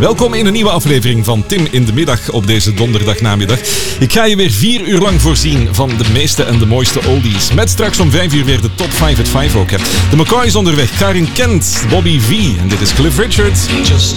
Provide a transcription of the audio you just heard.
Welkom in een nieuwe aflevering van Tim in de Middag op deze donderdagnamiddag. Ik ga je weer 4 uur lang voorzien van de meeste en de mooiste oldies. Met straks om 5 uur weer de top 5 at 5 ook. De McCoy is onderweg, Karin Kent, Bobby V en dit is Cliff Richard.